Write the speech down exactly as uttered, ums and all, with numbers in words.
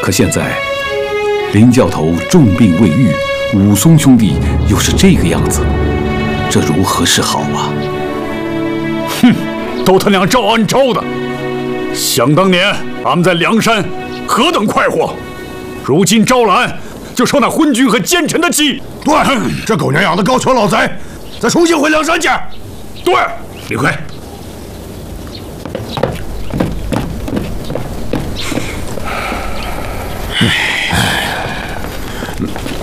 可现在，林教头重病未愈，武松兄弟又是这个样子，这如何是好啊？ 哼，都他娘赵安招的！想当年俺们在梁山何等快活，如今招了安，就受那昏君和奸臣的气。 对，这狗娘养的高俅老贼，再重新回梁山去。 对， 李逵。 哎